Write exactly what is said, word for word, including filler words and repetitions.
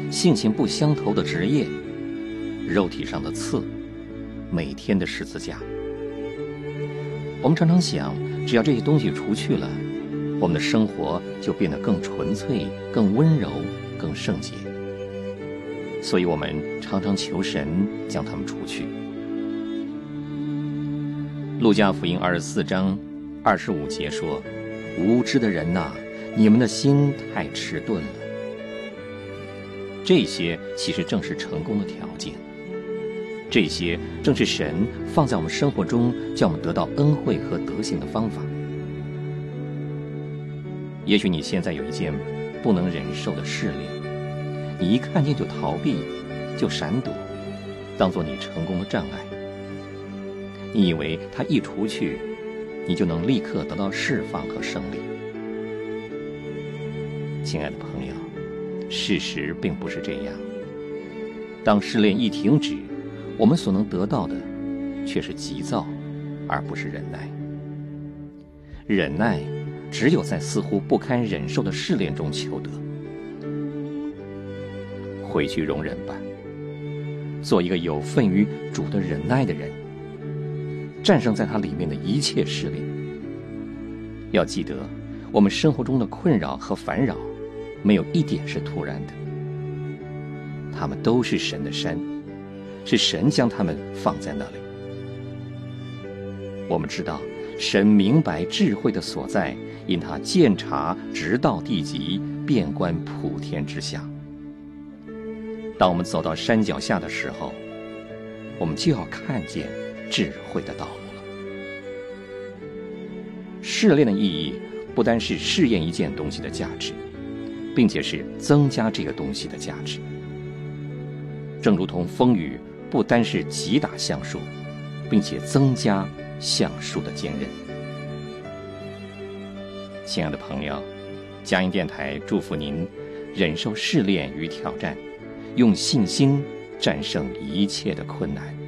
性情不相投的职业，肉体上的刺，每天的十字架。我们常常想，只要这些东西除去了，我们的生活就变得更纯粹、更温柔、更圣洁。所以我们常常求神将它们除去。路加福音二十四章二十五节说：无知的人哪，你们的心太迟钝了。这些其实正是成功的条件，这些正是神放在我们生活中叫我们得到恩惠和德行的方法。也许你现在有一件不能忍受的试炼，你一看见就逃避，就闪躲，当作你成功的障碍。你以为它一除去，你就能立刻得到释放和胜利。亲爱的朋友，事实并不是这样。当试炼一停止，我们所能得到的却是急躁，而不是忍耐。忍耐只有在似乎不堪忍受的试炼中求得。回去容忍吧，做一个有份于主的忍耐的人，战胜在它里面的一切试炼。要记得，我们生活中的困扰和烦扰，没有一点是突然的，它们都是神的山，是神将它们放在那里。我们知道，神明白智慧的所在，因他鉴察直到地极，遍观普天之下。当我们走到山脚下的时候，我们就要看见智慧的道路了。试炼的意义不单是试验一件东西的价值，并且是增加这个东西的价值。正如同风雨不单是击打橡树，并且增加橡树的坚韧。亲爱的朋友，佳音电台祝福您忍受试炼与挑战，用信心战胜一切的困难。